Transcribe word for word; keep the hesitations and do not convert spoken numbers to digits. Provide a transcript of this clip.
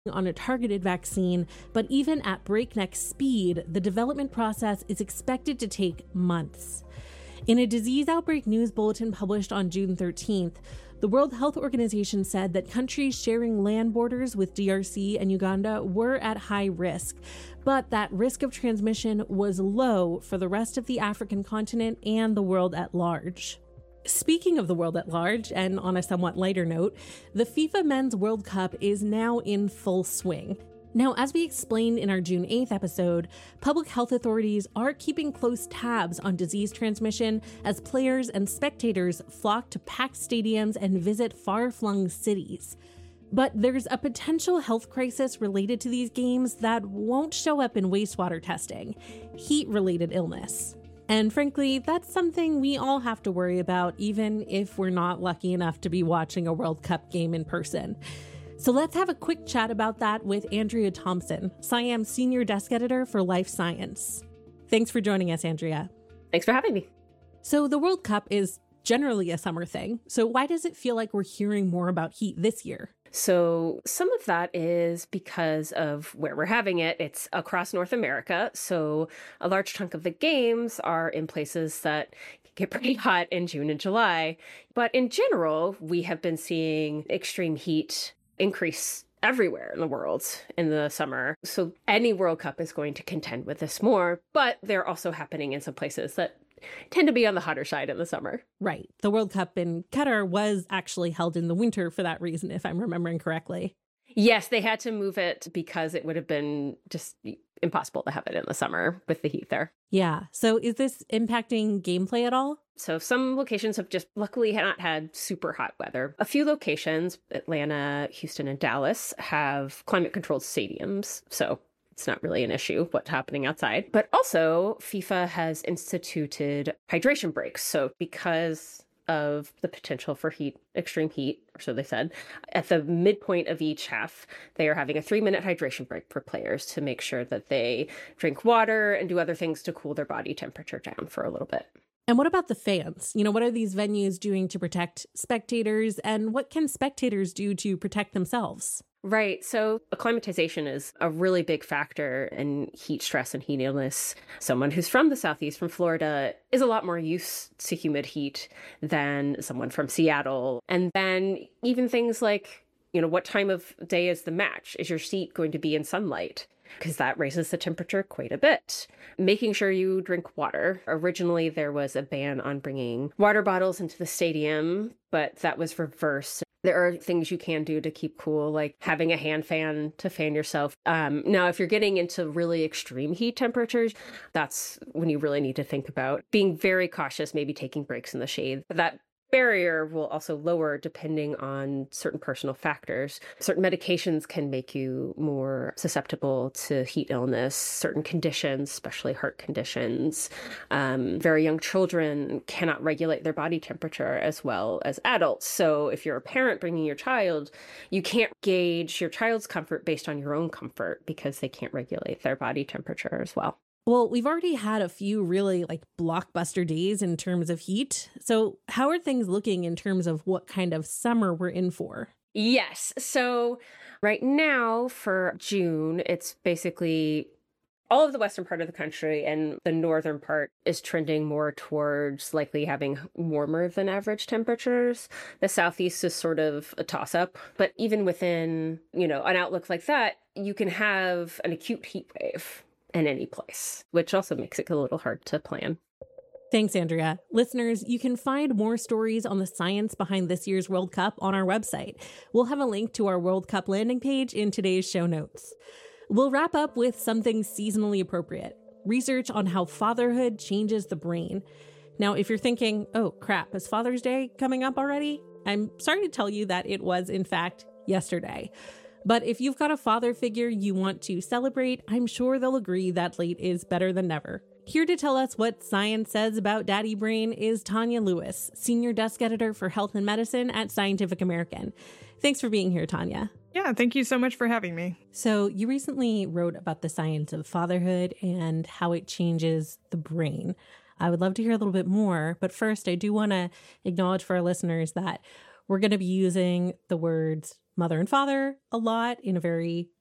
on a targeted vaccine, but even at breakneck speed, the development process is expected to take months. In a disease outbreak news bulletin published on June thirteenth, the World Health Organization said that countries sharing land borders with D R C and Uganda were at high risk, but that risk of transmission was low for the rest of the African continent and the world at large. Speaking of the world at large, and on a somewhat lighter note, the FIFA Men's World Cup is now in full swing. Now, as we explained in our June eighth episode, public health authorities are keeping close tabs on disease transmission as players and spectators flock to packed stadiums and visit far-flung cities. But there's a potential health crisis related to these games that won't show up in wastewater testing: heat-related illness. And frankly, that's something we all have to worry about, even if we're not lucky enough to be watching a World Cup game in person. So let's have a quick chat about that with Andrea Thompson, SciAm's senior desk editor for Life Science. Thanks for joining us, Andrea. Thanks for having me. So the World Cup is generally a summer thing. So why does it feel like we're hearing more about heat this year? So some of that is because of where we're having it. It's across North America. So a large chunk of the games are in places that get pretty hot in June and July. But in general, we have been seeing extreme heat increase everywhere in the world in the summer. So any World Cup is going to contend with this more, but they're also happening in some places that tend to be on the hotter side in the summer. Right. The World Cup in Qatar was actually held in the winter for that reason, if I'm remembering correctly. Yes, they had to move it because it would have been just impossible to have it in the summer with the heat there. Yeah. So is this impacting gameplay at all? So some locations have just luckily not had super hot weather. A few locations, Atlanta, Houston, and Dallas, have climate-controlled stadiums. So it's not really an issue what's happening outside. But also, FIFA has instituted hydration breaks. So because of the potential for heat, extreme heat, or so they said, at the midpoint of each half, they are having a three-minute hydration break for players to make sure that they drink water and do other things to cool their body temperature down for a little bit. And what about the fans? You know, what are these venues doing to protect spectators, and what can spectators do to protect themselves? Right. So acclimatization is a really big factor in heat stress and heat illness. Someone who's from the Southeast, from Florida, is a lot more used to humid heat than someone from Seattle. And then even things like, you know, what time of day is the match? Is your seat going to be in sunlight? Because that raises the temperature quite a bit. Making sure you drink water. Originally, there was a ban on bringing water bottles into the stadium, but that was reversed. There are things you can do to keep cool, like having a hand fan to fan yourself. Um, now, if you're getting into really extreme heat temperatures, that's when you really need to think about being very cautious, maybe taking breaks in the shade. That barrier will also lower depending on certain personal factors. Certain medications can make you more susceptible to heat illness, certain conditions, especially heart conditions. Um, very young children cannot regulate their body temperature as well as adults. So if you're a parent bringing your child, you can't gauge your child's comfort based on your own comfort because they can't regulate their body temperature as well. Well, we've already had a few really like blockbuster days in terms of heat. So how are things looking in terms of what kind of summer we're in for? Yes. So right now for June, it's basically all of the western part of the country, and the northern part is trending more towards likely having warmer than average temperatures. The southeast is sort of a toss-up. But even within, you know, an outlook like that, you can have an acute heat wave in any place, which also makes it a little hard to plan. Thanks, Andrea. Listeners, you can find more stories on the science behind this year's World Cup on our website. We'll have a link to our World Cup landing page in today's show notes. We'll wrap up with something seasonally appropriate: research on how fatherhood changes the brain. Now, if you're thinking, oh crap, is Father's Day coming up already? I'm sorry to tell you that it was, in fact, yesterday. But if you've got a father figure you want to celebrate, I'm sure they'll agree that late is better than never. Here to tell us what science says about daddy brain is Tanya Lewis, senior desk editor for health and medicine at Scientific American. Thanks for being here, Tanya. Yeah, thank you so much for having me. So you recently wrote about the science of fatherhood and how it changes the brain. I would love to hear a little bit more, but first I do want to acknowledge for our listeners that we're going to be using the words mother and father a lot in a very